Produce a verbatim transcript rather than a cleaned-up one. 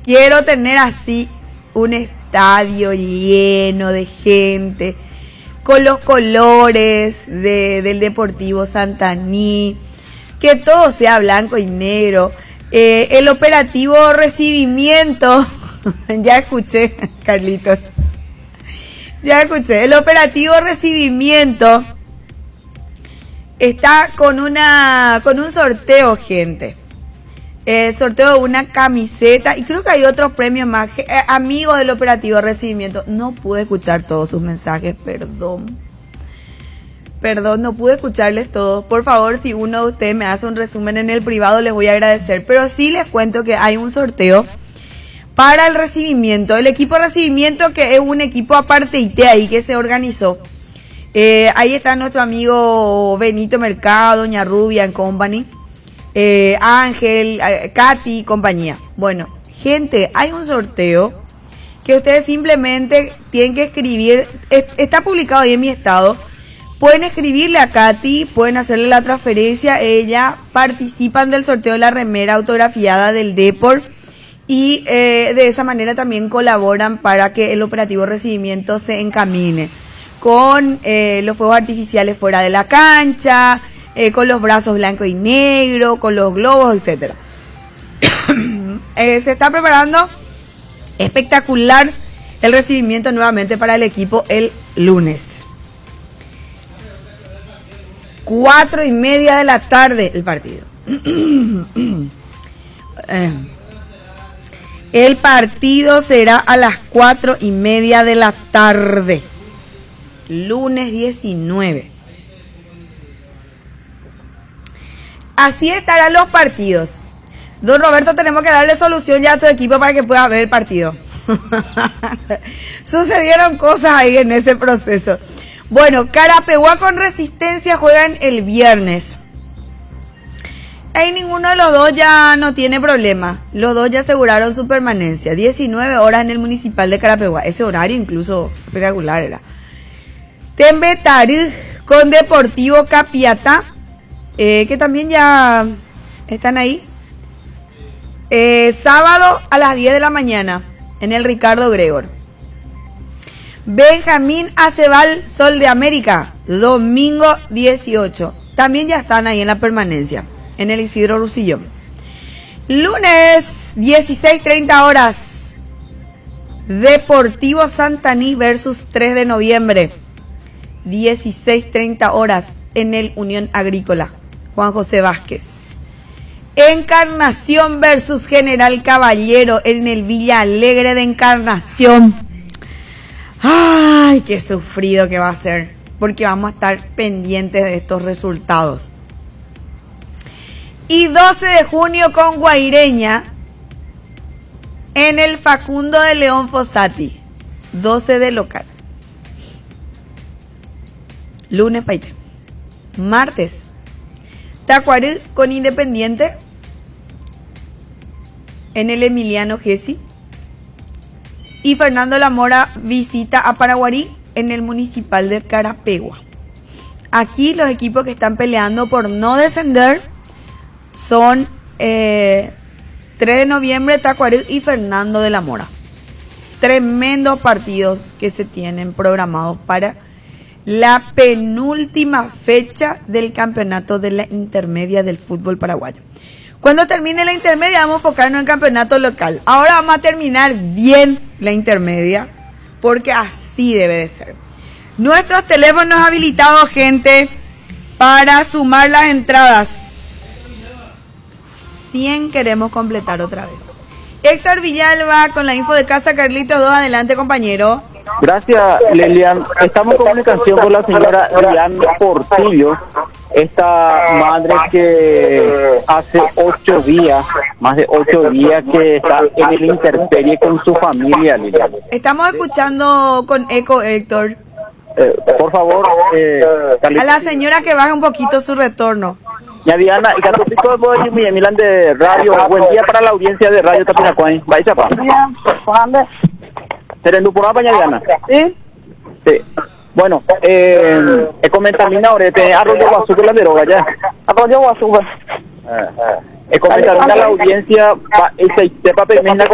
quiero tener así un estadio lleno de gente, con los colores de, del Deportivo Santaní, que todo sea blanco y negro. Eh, el operativo recibimiento, ya escuché, Carlitos, ya escuché, el operativo recibimiento está con una, con un sorteo, gente. Eh, sorteo de una camiseta y creo que hay otros premios más. Eh, amigos del operativo recibimiento, no pude escuchar todos sus mensajes, perdón. Perdón, no pude escucharles todos. Por favor, si uno de ustedes me hace un resumen en el privado, les voy a agradecer. Pero sí les cuento que hay un sorteo para el recibimiento. El equipo de recibimiento, que es un equipo aparte I T ahí que se organizó. Eh, ahí está nuestro amigo Benito Mercado, Doña Rubia en Company. Eh, Ángel, eh, Katy y compañía. Bueno, gente, hay un sorteo que ustedes simplemente tienen que escribir. Es, está publicado ahí en mi estado. Pueden escribirle a Katy, pueden hacerle la transferencia. Ella participan del sorteo de la remera autografiada del Depor y eh, de esa manera también colaboran para que el operativo recibimiento se encamine con eh, los fuegos artificiales fuera de la cancha. Eh, con los brazos blanco y negro, con los globos, etcétera. eh, se está preparando espectacular el recibimiento nuevamente para el equipo el lunes. Cuatro y media de la tarde el partido. eh, el partido será a las cuatro y media de la tarde. Lunes diecinueve. Así estarán los partidos. Don Roberto, tenemos que darle solución ya a tu equipo para que pueda ver el partido. Sucedieron cosas ahí en ese proceso. Bueno, Carapeguá con Resistencia juegan el viernes. Ahí ninguno de los dos ya no tiene problema. Los dos ya aseguraron su permanencia. diecinueve horas en el Municipal de Carapeguá. Ese horario incluso espectacular era. Tembetarí con Deportivo Capiatá. Eh, que también ya están ahí. Eh, sábado a las diez de la mañana en el Ricardo Gregor. Benjamín Acebal, Sol de América, domingo dieciocho. También ya están ahí en la permanencia, en el Isidro Rusillón. Lunes, dieciséis treinta horas. Deportivo Santaní versus tres de noviembre. dieciséis treinta horas en el Unión Agrícola. Juan José Vázquez. Encarnación versus General Caballero en el Villa Alegre de Encarnación. Ay, qué sufrido que va a ser, porque vamos a estar pendientes de estos resultados. Y doce de junio con Guaireña en el Facundo de León Fossati. doce de local. Lunes, Paite. Martes, Tacuarí con Independiente en el Emiliano Gessi. Y Fernando Lamora visita a Paraguarí en el Municipal de Carapeguá. Aquí los equipos que están peleando por no descender son eh, tres de noviembre, Tacuarí y Fernando de la Mora. Tremendos partidos que se tienen programados para la penúltima fecha del campeonato de la intermedia del fútbol paraguayo. Cuando termine la intermedia vamos a enfocarnos en campeonato local. Ahora vamos a terminar bien la intermedia, porque así debe de ser. Nuestros teléfonos habilitados, gente, para sumar las entradas. cien queremos completar otra vez. Héctor Villalba con la info de Casa Carlitos dos. Adelante, compañero. Gracias, Lilian. Estamos en comunicación con la señora Lilian Portillo, esta madre que hace ocho días, más de ocho días que está en el intemperie con su familia, Lilian. Estamos escuchando con eco, Héctor. Eh, por favor, eh, a la señora que baje un poquito su retorno. Ya Diana, y Catopito de Milan de Radio. Buen día para la audiencia de Radio Tapinacuay. Vais a pasar. ¿Será en tu programa, Diana? Sí. Sí. Bueno, eh, eh comentamina ahora, te arroyo guazú con la deroga ya. Arroyo guazú. Eh, comentamina la audiencia, y se sepa permina